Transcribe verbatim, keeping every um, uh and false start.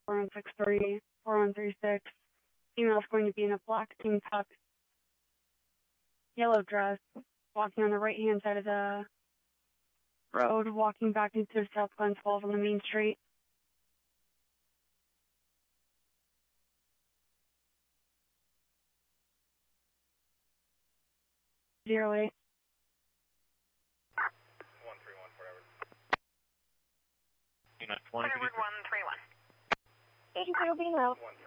four one six three, four one three six. Female's going to be in a black tank top, yellow dress, walking on the right-hand side of the road, walking back into the South Glens Falls on the main street. Zero eight. One three one forever. Forward one three one. Eighty zero being out. One